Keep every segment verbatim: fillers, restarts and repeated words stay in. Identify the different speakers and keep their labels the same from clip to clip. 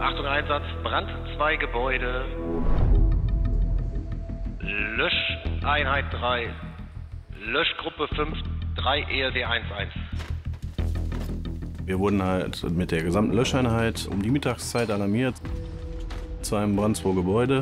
Speaker 1: Achtung, Einsatz, Brand zwei Gebäude. Löscheinheit drei. Löschgruppe fünf, drei E L D eins eins.
Speaker 2: Wir wurden halt mit der gesamten Löscheinheit um die Mittagszeit alarmiert zu einem Brand zwei Gebäude.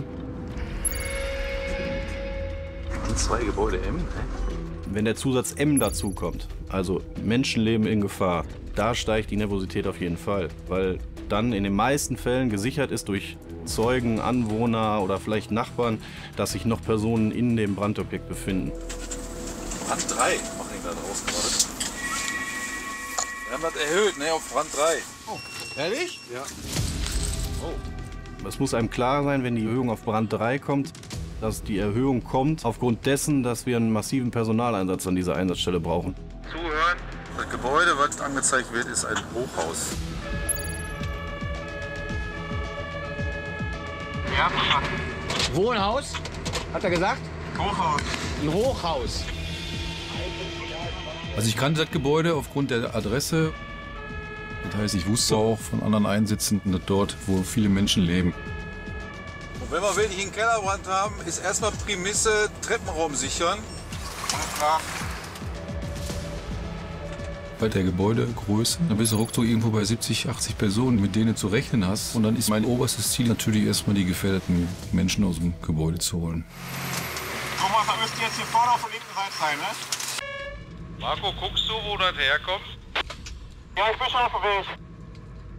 Speaker 3: Brand zwei Gebäude M? Hä?
Speaker 2: Wenn der Zusatz M dazu kommt, also Menschenleben in Gefahr, da steigt die Nervosität auf jeden Fall, weil dann in den meisten Fällen gesichert ist durch Zeugen, Anwohner oder vielleicht Nachbarn, dass sich noch Personen in dem Brandobjekt befinden.
Speaker 3: Brand drei machen die da draußen gerade. Wir haben das erhöht, ne, auf Brand drei.
Speaker 4: Oh, ehrlich?
Speaker 3: Ja.
Speaker 2: Oh. Es muss einem klar sein, wenn die Erhöhung auf Brand drei kommt, dass die Erhöhung kommt aufgrund dessen, dass wir einen massiven Personaleinsatz an dieser Einsatzstelle brauchen.
Speaker 3: Zuhören. Das Gebäude, was angezeigt wird, ist ein Hochhaus.
Speaker 4: Ja, verstanden. Wohnhaus? Hat er gesagt?
Speaker 3: Hochhaus.
Speaker 4: Ein Hochhaus.
Speaker 5: Also ich kannte das Gebäude aufgrund der Adresse. Das heißt, ich wusste auch von anderen Einsätzen, dass dort, wo viele Menschen leben.
Speaker 3: Und wenn wir wirklich einen Kellerbrand haben, ist erstmal Prämisse Treppenraum sichern.
Speaker 5: Bei der Gebäudegröße, dann bist du ruckzuck irgendwo bei siebzig, achtzig Personen, mit denen du zu rechnen hast. Und dann ist mein oberstes Ziel natürlich erstmal die gefährdeten Menschen aus dem Gebäude zu holen.
Speaker 6: Thomas, da müsst ihr jetzt hier vorne auf der linken Seite sein, ne?
Speaker 7: Marco, guckst du, wo das herkommt?
Speaker 6: Ja, ich bin schon auf dem Weg.